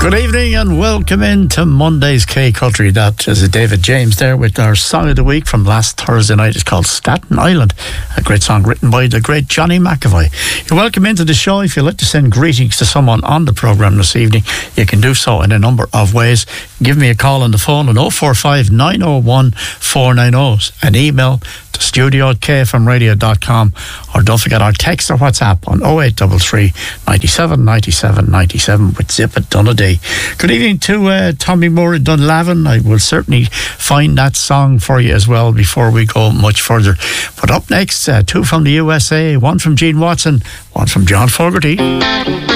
Good evening and welcome into Monday's K Country. That is David James there with our song of the week from last Thursday night. It's called Staten Island, a great song written by the great Johnny McAvoy. You're welcome into the show. If you'd like to send greetings to someone on the programme this evening, you can do so in a number of ways. Give me a call on the phone on 045 901 490, an email to studio@kfmradio.com, or don't forget our text or WhatsApp on 0833 97 97 97 with Zip It Donnelly. Good evening to Tommy Moore in Dunlavin. I will certainly find that song for you as well before we go much further. But up next, two from the USA, one from Gene Watson, one from John Fogerty.